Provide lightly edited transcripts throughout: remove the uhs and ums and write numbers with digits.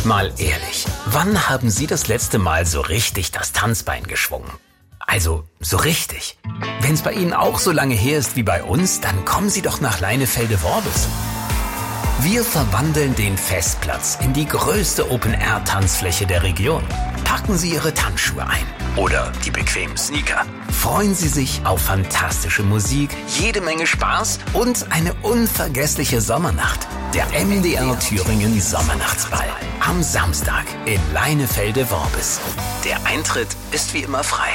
Mal ehrlich, wann haben Sie das letzte Mal so richtig das Tanzbein geschwungen? Also, so richtig. Wenn es bei Ihnen auch so lange her ist wie bei uns, dann kommen Sie doch nach Leinefelde-Worbis. Wir verwandeln den Festplatz in die größte Open-Air-Tanzfläche der Region. Packen Sie Ihre Tanzschuhe ein oder die bequemen Sneaker. Freuen Sie sich auf fantastische Musik, jede Menge Spaß und eine unvergessliche Sommernacht. Der MDR Thüringen Sommernachtsball am Samstag in Leinefelde-Worbis. Der Eintritt ist wie immer frei.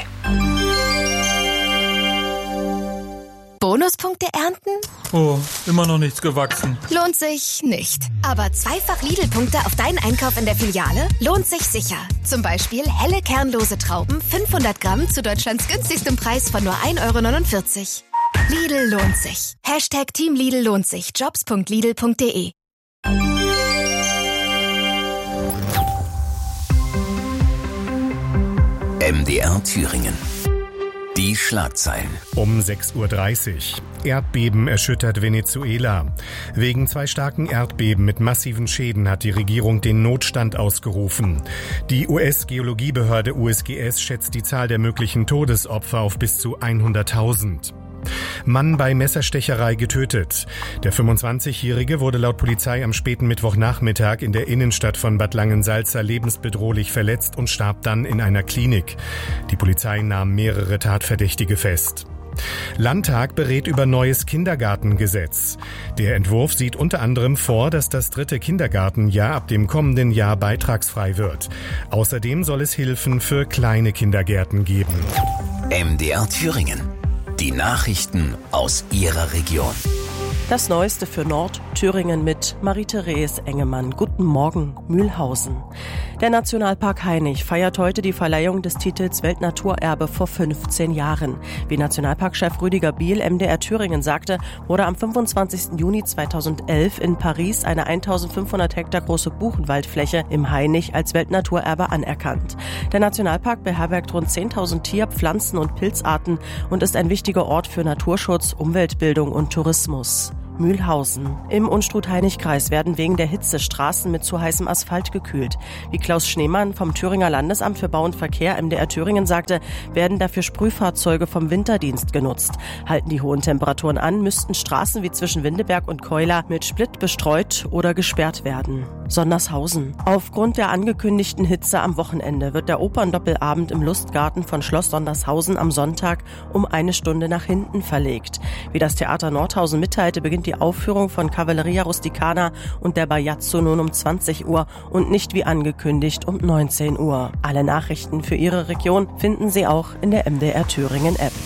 Bonuspunkte ernten? Oh, immer noch nichts gewachsen. Lohnt sich nicht. Aber zweifach Lidl-Punkte auf deinen Einkauf in der Filiale lohnt sich sicher. Zum Beispiel helle kernlose Trauben, 500 Gramm zu Deutschlands günstigstem Preis von nur 1,49 €. Lidl lohnt sich. Hashtag Team Lidl lohnt sich. Jobs.lidl.de. MDR Thüringen. Die Schlagzeilen. Um 6:30 Uhr. Erdbeben erschüttert Venezuela. Wegen 2 starken Erdbeben mit massiven Schäden hat die Regierung den Notstand ausgerufen. Die US-Geologiebehörde USGS schätzt die Zahl der möglichen Todesopfer auf bis zu 100.000. Mann bei Messerstecherei getötet. Der 25-Jährige wurde laut Polizei am späten Mittwochnachmittag in der Innenstadt von Bad Langensalza lebensbedrohlich verletzt und starb dann in einer Klinik. Die Polizei nahm mehrere Tatverdächtige fest. Landtag berät über neues Kindergartengesetz. Der Entwurf sieht unter anderem vor, dass das 3. Kindergartenjahr ab dem kommenden Jahr beitragsfrei wird. Außerdem soll es Hilfen für kleine Kindergärten geben. MDR Thüringen. Die Nachrichten aus Ihrer Region. Das Neueste für Nordthüringen mit Marie-Therese Engemann. Guten Morgen, Mühlhausen. Der Nationalpark Hainich feiert heute die Verleihung des Titels Weltnaturerbe vor 15 Jahren. Wie Nationalparkchef Rüdiger Biel MDR Thüringen sagte, wurde am 25. Juni 2011 in Paris eine 1500 Hektar große Buchenwaldfläche im Hainich als Weltnaturerbe anerkannt. Der Nationalpark beherbergt rund 10.000 Tier-, Pflanzen- und Pilzarten und ist ein wichtiger Ort für Naturschutz, Umweltbildung und Tourismus. Mühlhausen. Im Unstrut-Hainich-Kreis werden wegen der Hitze Straßen mit zu heißem Asphalt gekühlt. Wie Klaus Schneemann vom Thüringer Landesamt für Bau und Verkehr MDR Thüringen sagte, werden dafür Sprühfahrzeuge vom Winterdienst genutzt. Halten die hohen Temperaturen an, müssten Straßen wie zwischen Windeberg und Keula mit Split bestreut oder gesperrt werden. Sondershausen. Aufgrund der angekündigten Hitze am Wochenende wird der Operndoppelabend im Lustgarten von Schloss Sondershausen am Sonntag um 1 Stunde nach hinten verlegt. Wie das Theater Nordhausen mitteilte, beginnt die Aufführung von Cavalleria Rusticana und der Bajazzo nun um 20 Uhr und nicht wie angekündigt um 19 Uhr. Alle Nachrichten für Ihre Region finden Sie auch in der MDR Thüringen App.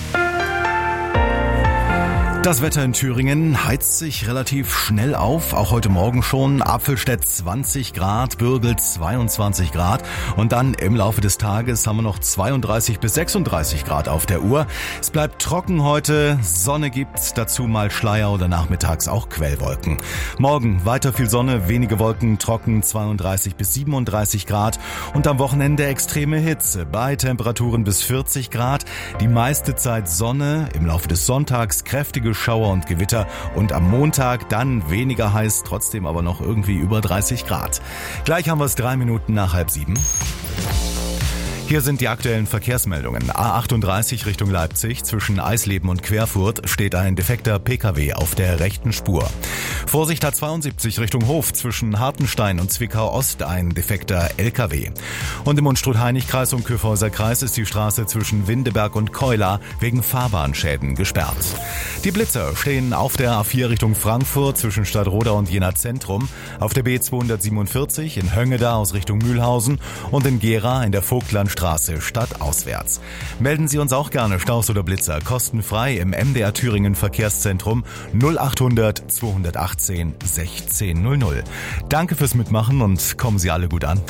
Das Wetter in Thüringen heizt sich relativ schnell auf, auch heute Morgen schon. Apfelstedt 20 Grad, Bürgel 22 Grad und dann im Laufe des Tages haben wir noch 32 bis 36 Grad auf der Uhr. Es bleibt trocken heute, Sonne gibt's, dazu mal Schleier oder nachmittags auch Quellwolken. Morgen weiter viel Sonne, wenige Wolken, trocken 32 bis 37 Grad und am Wochenende extreme Hitze bei Temperaturen bis 40 Grad. Die meiste Zeit Sonne, im Laufe des Sonntags kräftige Schauer und Gewitter und am Montag dann weniger heiß, trotzdem aber noch irgendwie über 30 Grad. Gleich haben wir es 3 Minuten nach 6:30. Hier sind die aktuellen Verkehrsmeldungen. A38 Richtung Leipzig zwischen Eisleben und Querfurt steht ein defekter Pkw auf der rechten Spur. Vorsicht A72 Richtung Hof zwischen Hartenstein und Zwickau-Ost ein defekter Lkw. Und im Unstrut-Hainich-Kreis und Kyffhäuser-Kreis ist die Straße zwischen Windeberg und Keula wegen Fahrbahnschäden gesperrt. Die Blitzer stehen auf der A4 Richtung Frankfurt zwischen Stadtroda und Jena Zentrum, auf der B247 in Höngeda aus Richtung Mühlhausen und in Gera in der Vogtlandstraße stadtauswärts. Melden Sie uns auch gerne Staus oder Blitzer kostenfrei im MDR Thüringen Verkehrszentrum 0800 218 1600. Danke fürs Mitmachen und kommen Sie alle gut an.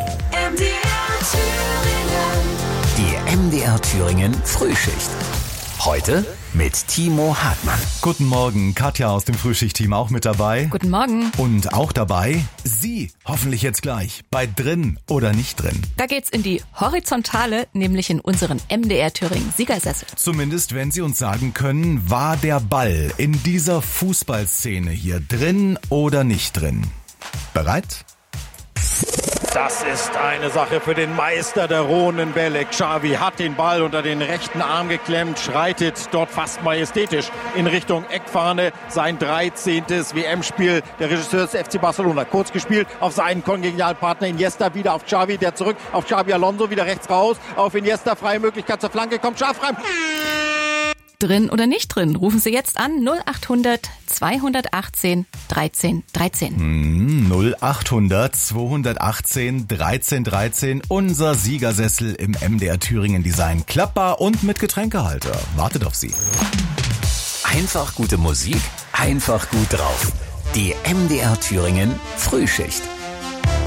Die MDR Thüringen Frühschicht. Heute mit Timo Hartmann. Guten Morgen, Katja aus dem Frühschicht-Team auch mit dabei. Guten Morgen. Und auch dabei Sie, hoffentlich jetzt gleich, bei Drin oder nicht drin. Da geht's in die Horizontale, nämlich in unseren MDR Thüringen Siegersessel. Zumindest, wenn Sie uns sagen können, war der Ball in dieser Fußballszene hier drin oder nicht drin? Bereit? Das ist eine Sache für den Meister der rohen Bälle. Xavi hat den Ball unter den rechten Arm geklemmt, schreitet dort fast majestätisch in Richtung Eckfahne. Sein 13. WM-Spiel. Der Regisseur des FC Barcelona. Kurz gespielt auf seinen Kongenialpartner Iniesta, wieder auf Xavi, der zurück auf Xabi Alonso, wieder rechts raus, auf Iniesta, freie Möglichkeit zur Flanke, kommt scharf rein. Drin oder nicht drin? Rufen Sie jetzt an 0800 218 13 13. 0800 218 13 13. Unser Siegersessel im MDR Thüringen Design. Klappbar und mit Getränkehalter. Wartet auf Sie. Einfach gute Musik, einfach gut drauf. Die MDR Thüringen Frühschicht.